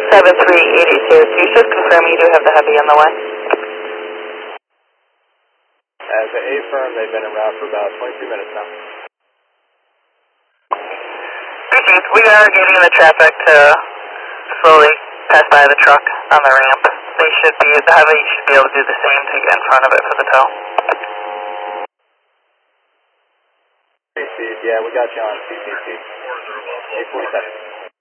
7382. Can you just confirm you do have the heavy on the way? As an A firm, they've been en route for about 22 minutes now. Repeat, we are getting the traffic to slowly pass by the truck on the ramp. The heavy should be able to do the same to get in front of it for the tow. Yeah, we got you on CCC. 847.